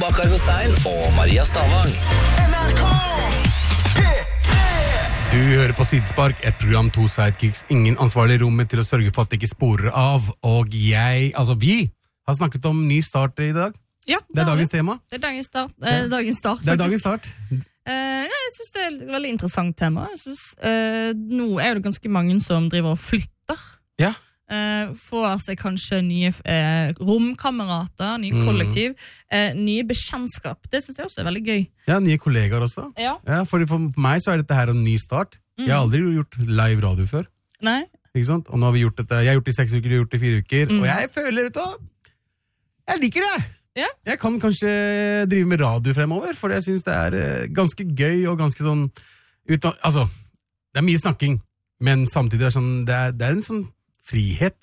Bakar Hussein og Maria Stavang. NRK P3. Du hører på Sidespark, et program 2 sidekicks, ingen ansvarlig i rommet til å sørge for at det ikke sporer av, og vi har snakket om ny start i dag. Ja, det er dagens tema. Det er dagens start. Dagens start, det er dagens start. Jeg synes det er et veldig interessant tema. Jeg synes, nå er det ganske mange som driver og flytter. Ja. Får seg kanskje nye romkamerater, nye kollektiv, nye bekjentskap. Det synes jeg også er veldig gøy. Ja, nye kollegaer også. Ja. Ja, for meg så er dette her en ny start. Jeg har aldri gjort live radio før. Nei. Ikke sant? Og nå har vi gjort dette. Jeg har gjort det i 6 uker, du har gjort det i 4 uker, og jeg føler det. Jeg liker det. Ja. Jeg kan kanskje drive med radio fremover, for jeg synes det er ganske gøy og ganske sånn altså, det er mye snakking, men samtidig det er en sånn frihet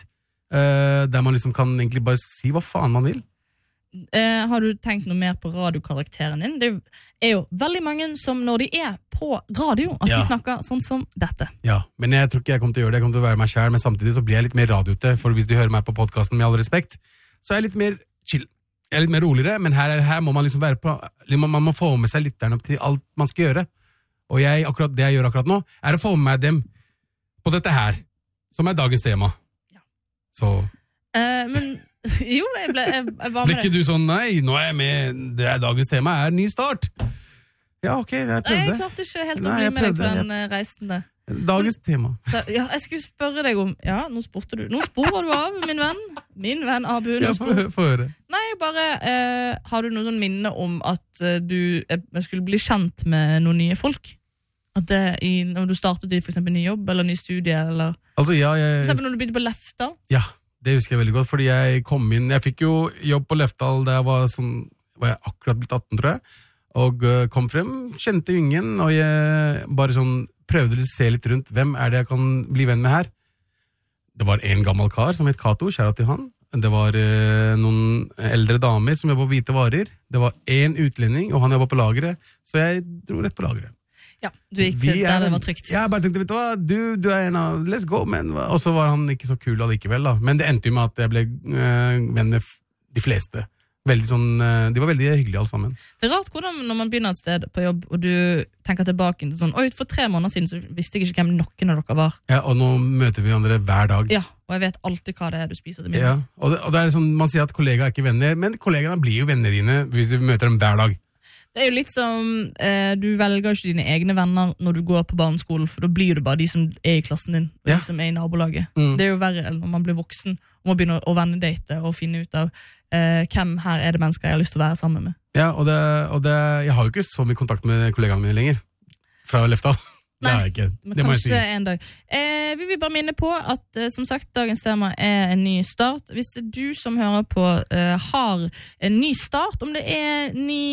der man liksom kan egentlig bare si hva faen man vil. Har du tenkt noe mer på radiokarakteren din? Det er jo veldig mange som når de er på radio, at de snakker sånn som dette. Ja, men jeg tror ikke jeg kommer til å gjøre det. Jeg kommer til å være meg selv, men samtidig så blir jeg litt mer radiote, for hvis du hører meg på podcasten med all respekt, så er jeg litt mer chill. Jeg er litt mer roligere, men her må man liksom være på, man må få med seg lytterne til alt man skal gjøre. Og det jeg gjør akkurat nå, er å få med meg dem på dette her, som er dagens tema. Ja. Så... men jo, jeg var med det. Ble ikke du sånn, nei, nå er jeg med, det er dagens tema, er ny start. Ja, ok, jeg prøvde. Nei, jeg klarte ikke helt å bli med deg på den reisen der. Dagens tema. Ja, jeg skulle spørre deg om, nå sporer du av, min venn Abu. Ja, få høre. Nei, bare, har du noe sånn minne om at du skulle bli kjent med noen nye folk? At når du startet i for eksempel ny jobb, eller ny studie, eller... Altså, ja, for eksempel når du begynte på Lefdal? Ja, det husker jeg veldig godt, fordi jeg kom inn, jeg fikk jo jobb på Lefdal da jeg var jeg akkurat blitt 18, tror jeg, og kom frem, kjente jo ingen, og jeg bare sånn prøvde å se litt rundt, hvem er det jeg kan bli venn med her? Det var en gammel kar som het Kato, kjære til han. Det var noen eldre damer som jobbet på hvite varer. Det var en utlending, og han jobbet på lageret, så jeg dro rett på lageret. Ja, du gikk til der det var trygt. Ja, jeg bare tenkte, vet du hva, du er en av, let's go, men... Og så var han ikke så kul allikevel, da. Men det endte jo med at jeg ble venn med de fleste. Veldig sånn, de var veldig hyggelige alle sammen. Det er rart hvordan når man begynner et sted på jobb, og du tenker tilbake til sånn, for 3 måneder siden så visste jeg ikke hvem noen av dere var. Ja, og nå møter vi hverandre hver dag. Ja, og jeg vet alltid hva det er du spiser til middag. Ja, og det er sånn, man sier at kollegaer er ikke venner, men kollegaene blir jo venner dine hvis du møter dem hver dag. Det er jo litt som, du velger ikke dine egne venner når du går på barneskolen, for da blir du bare de som er i klassen din, og de som er i nabolaget. Det er jo verre enn når man blir voksen, og må begynne å vennedate og finne ut av hvem her er det mennesker jeg har lyst til å være sammen med. Ja, og jeg har jo ikke så mye kontakt med kollegaene mine lenger, fra Lefdal. Nei, men kanskje en dag. Vi vil bare minne på at, som sagt, dagens tema er en ny start. Hvis det er du som hører på har en ny start, om det er ny